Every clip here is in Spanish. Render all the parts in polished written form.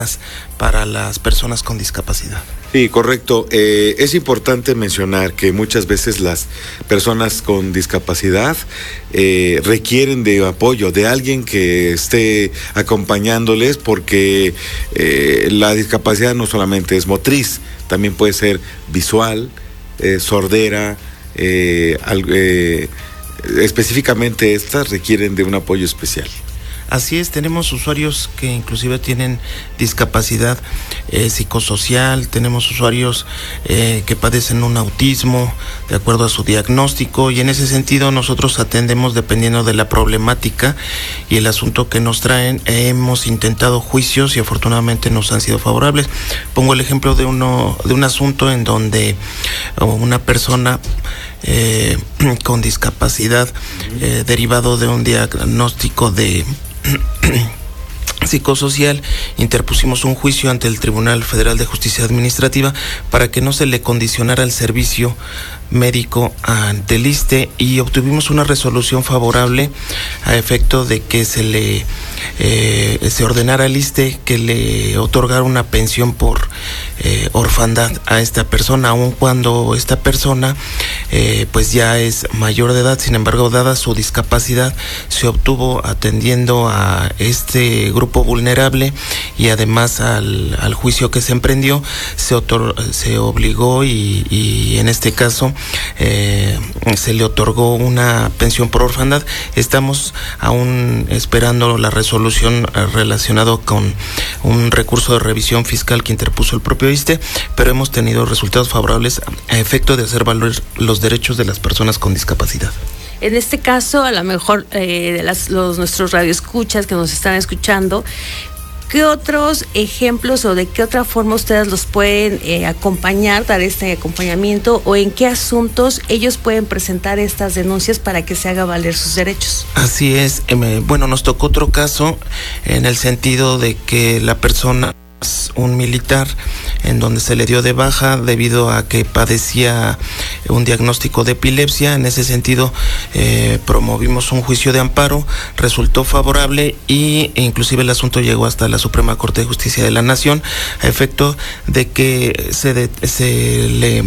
para las personas con discapacidad. Sí, correcto. Es importante mencionar que muchas veces las personas con discapacidad requieren de apoyo, de alguien que esté acompañándoles, porque la discapacidad no solamente es motriz, también puede ser visual, sordera, específicamente estas requieren de un apoyo especial. Así es, tenemos usuarios que inclusive tienen discapacidad psicosocial, tenemos usuarios que padecen un autismo de acuerdo a su diagnóstico, y en ese sentido nosotros atendemos dependiendo de la problemática y el asunto que nos traen. Hemos intentado juicios y afortunadamente nos han sido favorables. Pongo el ejemplo de un asunto en donde una persona con discapacidad derivado de un diagnóstico de psicosocial, interpusimos un juicio ante el Tribunal Federal de Justicia Administrativa para que no se le condicionara el servicio médico ante el ISSSTE, y obtuvimos una resolución favorable a efecto de que se ordenara al ISSSTE que le otorgara una pensión por orfandad a esta persona, aun cuando esta persona pues ya es mayor de edad. Sin embargo, dada su discapacidad, se obtuvo atendiendo a este grupo vulnerable, y además al juicio que se emprendió se obligó y en este caso se le otorgó una pensión por orfandad. Estamos aún esperando la resolución relacionado con un recurso de revisión fiscal que interpuso el propio ISSSTE, pero hemos tenido resultados favorables a efecto de hacer valer los derechos de las personas con discapacidad. En este caso, a lo mejor nuestros radioescuchas que nos están escuchando, ¿qué otros ejemplos o de qué otra forma ustedes los pueden acompañar, dar este acompañamiento, o en qué asuntos ellos pueden presentar estas denuncias para que se haga valer sus derechos? Así es. Bueno, nos tocó otro caso en el sentido de que la persona es un militar en donde se le dio de baja debido a que padecía un diagnóstico de epilepsia. En ese sentido promovimos un juicio de amparo, resultó favorable e inclusive el asunto llegó hasta la Suprema Corte de Justicia de la Nación a efecto de que se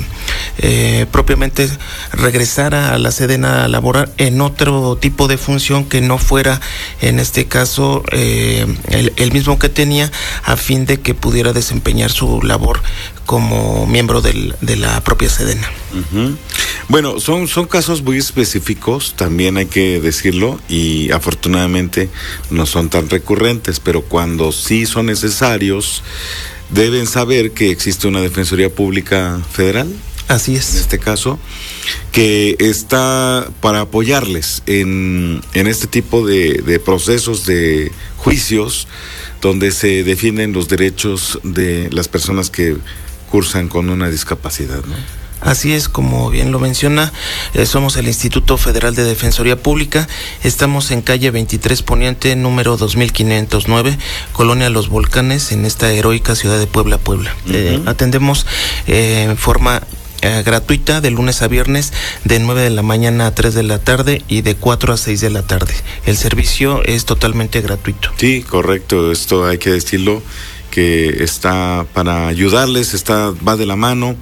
le propiamente regresara a la Sedena a laborar en otro tipo de función que no fuera en este caso el mismo que tenía, a fin de que pudiera desempeñar su labor como miembro de la propia Sedena. Uh-huh. Bueno, son casos muy específicos, también hay que decirlo, y afortunadamente no son tan recurrentes, pero cuando sí son necesarios, deben saber que existe una Defensoría Pública Federal. Así es. En este caso, que está para apoyarles en este tipo de procesos, de juicios, donde se defienden los derechos de las personas que cursan con una discapacidad, ¿no? Así es, como bien lo menciona, somos el Instituto Federal de Defensoría Pública, estamos en calle 23 Poniente, número 2509, Colonia Los Volcanes, en esta heroica ciudad de Puebla. Uh-huh. Atendemos en forma gratuita de lunes a viernes de 9 de la mañana a 3 de la tarde y de 4 a 6 de la tarde. El servicio es totalmente gratuito. Sí, correcto, esto hay que decirlo, que está para ayudarles, va de la mano.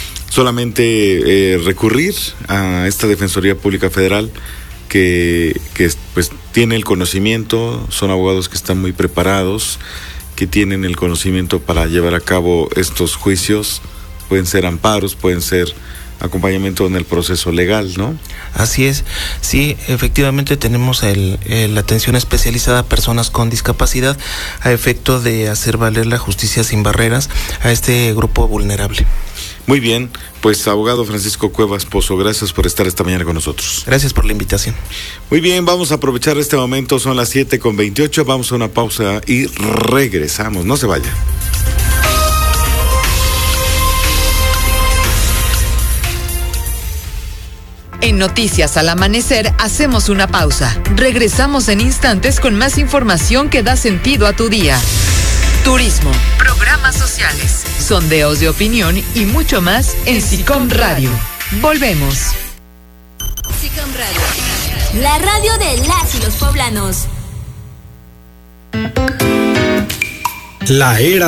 Solamente recurrir a esta Defensoría Pública Federal que pues tiene el conocimiento, son abogados que están muy preparados, que tienen el conocimiento para llevar a cabo estos juicios. Pueden ser amparos, pueden ser acompañamiento en el proceso legal, ¿no? Así es, sí, efectivamente tenemos la atención especializada a personas con discapacidad a efecto de hacer valer la justicia sin barreras a este grupo vulnerable. Muy bien, pues abogado Francisco Cuevas Pozo, gracias por estar esta mañana con nosotros. Gracias por la invitación. Muy bien, vamos a aprovechar este momento, son las 7:28, vamos a una pausa y regresamos, no se vaya. En Noticias al Amanecer hacemos una pausa. Regresamos en instantes con más información que da sentido a tu día. Turismo, programas sociales, sondeos de opinión y mucho más en SICOM Radio. Volvemos. SICOM Radio, la radio de las y los poblanos. La era